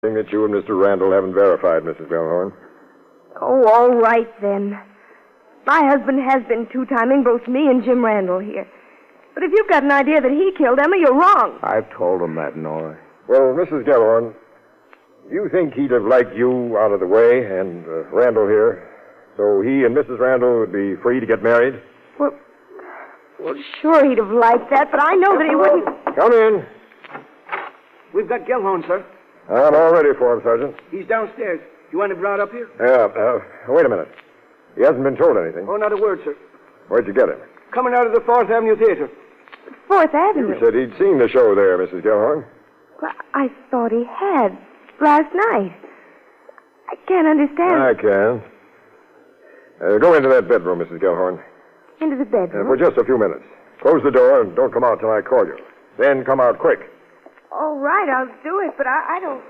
Thing that you and Mr. Randall haven't verified, Mrs. Gellhorn. Oh, all right, then. My husband has been two-timing both me and Jim Randall here. But if you've got an idea that he killed Emma, you're wrong. I've told him that, Nora. Well, Mrs. Gellhorn, you think he'd have liked you out of the way and Randall here, so he and Mrs. Randall would be free to get married? Well, sure he'd have liked that, but I know that he wouldn't... Come in. We've got Gellhorn, sir. I'm all ready for him, Sergeant. He's downstairs. You want him brought up here? Yeah, wait a minute. He hasn't been told anything. Oh, not a word, sir. Where'd you get him? Coming out of the 4th Avenue Theater. 4th Avenue? You said he'd seen the show there, Mrs. Gellhorn. Well, I thought he had last night. I can't understand. I can. Go into that bedroom, Mrs. Gellhorn. Into the bedroom? For just a few minutes. Close the door and don't come out till I call you. Then come out quick. All right, I'll do it, but I don't...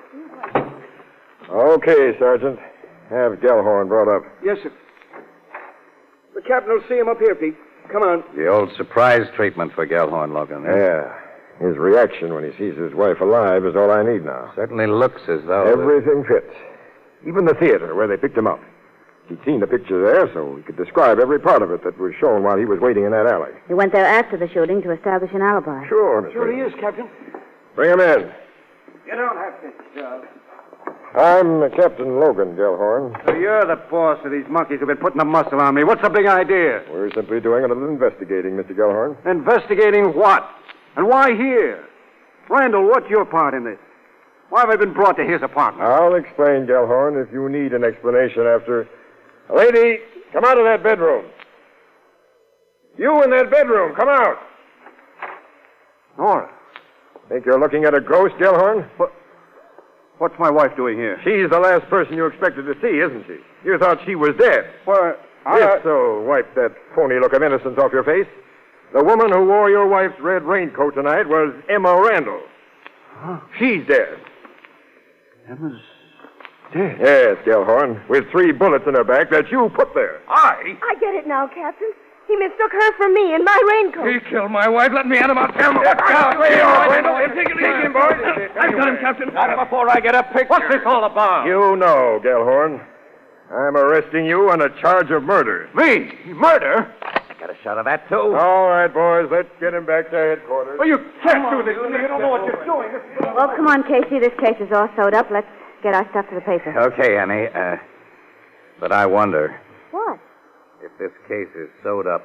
Okay, Sergeant. Have Gellhorn brought up. Yes, sir. The captain will see him up here, Pete. Come on. The old surprise treatment for Gellhorn, Logan. Yeah. His reaction when he sees his wife alive is all I need now. Certainly looks as though... Everything fits. Even the theater where they picked him up. He'd seen the picture there, so he could describe every part of it that was shown while he was waiting in that alley. He went there after the shooting to establish an alibi. Sure, Mr. Sure he is, Captain. Bring him in. You don't have to, Charles. I'm Captain Logan Gellhorn. So you're the boss of these monkeys who've been putting the muscle on me. What's the big idea? We're simply doing a little investigating, Mr. Gellhorn. Investigating what? And why here? Randall, what's your part in this? Why have I been brought to his apartment? I'll explain, Gellhorn, if you need an explanation after... Lady, come out of that bedroom. You in that bedroom, come out. Nora. Think you're looking at a ghost, Gellhorn? What's my wife doing here? She's the last person you expected to see, isn't she? You thought she was dead. Why, If so, wipe that phony look of innocence off your face. The woman who wore your wife's red raincoat tonight was Emma Randall. Huh? She's dead. Emma's dead? Yes, Gellhorn, with 3 bullets in her back that you put there. I? I get it now, Captain. He mistook her for me in my raincoat. He killed my wife. Let me at him. I'll tell him. Take it easy, boys. I've got him, Captain. Not before I get a picture. What's this all about? You know, Gellhorn. I'm arresting you on a charge of murder. Me? Murder? I got a shot of that, too. All right, boys, let's get him back to headquarters. Well, you can't do this. You don't know what you're doing. Well, come on, Casey. This case is all sewed up. Let's get our stuff to the paper. Okay, Annie. But I wonder What? if this case is sewed up.